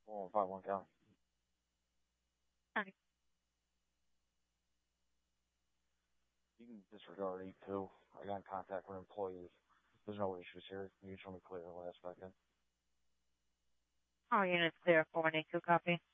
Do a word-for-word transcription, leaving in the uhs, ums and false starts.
one five one County. County. You can disregard E two. I got in contact with employees. There's no issues here. You can show me clear the last second. All units clear for one eight two, copy.